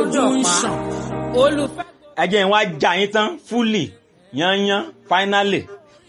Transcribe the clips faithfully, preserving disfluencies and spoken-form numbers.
ojú ń ṣàn olùfẹ́. ẹ jẹ́ n wá já yín tán fúlì yányán finally.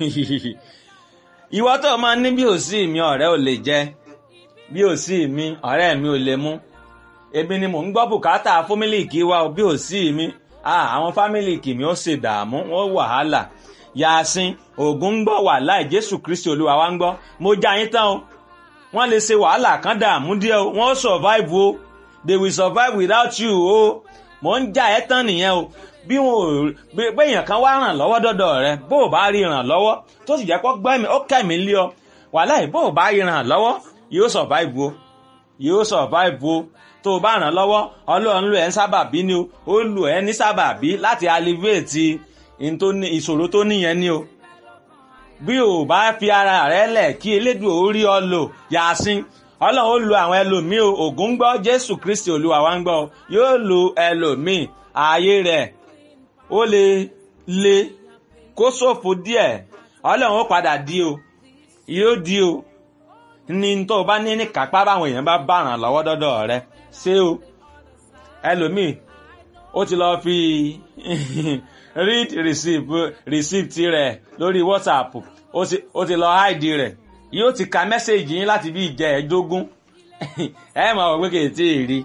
ìwọ tó máa ní bí ò sí mi ọ̀rẹ́ ò lè jẹ bí ò sí mi ọ̀rẹ́ mi ò lè mú èmi ni mò ń gbọ́ bùkátà fámílìkì wa bí ò sí mi àwọn fámílìkì mi ó ṣe dààmú wọ́n wàhálà Yàsín Ògún ń gbọ́ wàhálà Jésù Kristi Olúwa wa ń gbọ́ mo já yín tán o wọ́n lè ṣe wàhálà kan dààmú díẹ̀ o wọ́n survive o they will survive without you o mò ń já ẹ tán nìyẹn o bí wọn ò gbé èèyàn kan wá ràn lọ́wọ́ dọ́dọ̀ rẹ bó o bá rí ràn lọ́wọ́ tó sì jẹ́ kó gbẹ́mí ó kẹ́mi lé ọ wàhálà bó o bá rí ràn lọ́wọ́ yóò survive o yóò survive o tó o bá ràn lọ́wọ́ Ọlọ́run lò ẹ́ ń sábàbí ni o ó lò ẹ́ ní sábàbí láti alleviate ìṣòro tó níyẹn ni o bí o bá fi ara rẹ lẹ̀ kí Elédùà ó rí ọ lò Yàsín Ọlọ́run ó lo àwọn ẹlòmíì o Ògún gbọ́ Jésù Kristi Olúwa wa ń gbọ́ yóò lo ẹlòmíì ààyè rẹ̀ ó lè le kó ṣòfò díẹ̀ Ọlọ́run ó padà di o yóò di o ní tó o bá ní ní kápá báwọn èèyàn bá bá ràn lọ́wọ́ dọ́dọ̀ rẹ ṣé o ẹlòmíì ó ti lọ fi read receipt receipt rẹ̀ lórí WhatsApp ó ti lọ hide rẹ̀ yóò ti ka mẹ́sẹ̀gì yín láti bí ìjẹ́ ẹ̀ẹ́dógún ẹ máa wọ̀ pé kì í tí ì rí.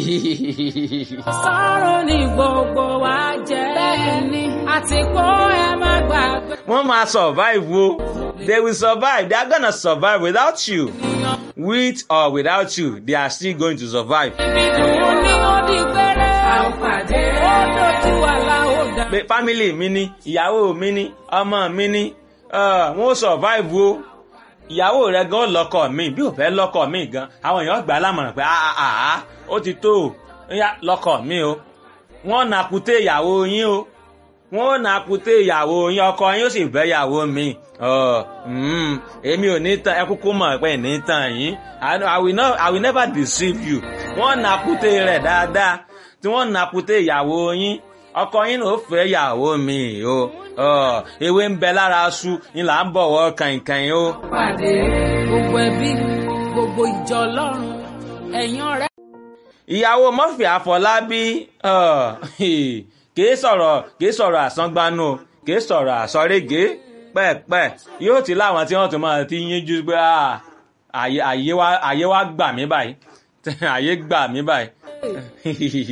sọ̀rọ̀ ní gbogbo wa jẹ́ bẹ́ẹ̀ ni àti kó ẹ má gbàgbé. wọ́n máa survive o they will survive they are gonna survive without you with or without you they are still going to survive. ìdùnnú ni ó di péré àwọn pàdé ó dojú àlá ó dá. pé family mi ni ìyàwó mi ni ọmọ mi ni wọ́n survive o ìyàwó rẹ gan lọ́kọ mi bí ò fẹ́ lọ́kọ mi gan àwọn èèyàn gbà lámọ̀ràn pé àà ó ti tó o lọ́kọ mi o wọ́n nàkúté ìyàwó yín o wọ́n nàkúté ìyàwó yín ọkọ yín ó sì fẹ́ ìyàwó mi èmi ò ní tàn ẹ kúkú mọ̀ pé ní tàn yín I will not I will never deceive you wọ́n nàkúté rẹ̀ dáadáa tí wọ́n nàkúté ìyàwó yín ọkọ yín ló fẹ́ ìyàwó mi o ewé ń bẹ lára aṣu ni là ń bọ̀wọ̀ kàìnkàìn o. pàdé gbogbo ẹbí gbogbo ìjọ Ọlọ́run ẹ̀yin ọ̀rẹ́. ìyàwó Murphy Àfọlábí kìí sọ̀rọ̀ kìí sọ̀rọ̀ àsángbánú kìí sọ̀rọ̀ àsọ̀régé pẹ́ẹ̀pẹ́ yóò ti láwọn tí wọ́n tún máa ti yínjú pé àyè wa gbà mí báyìí àyè gbà mí báyìí.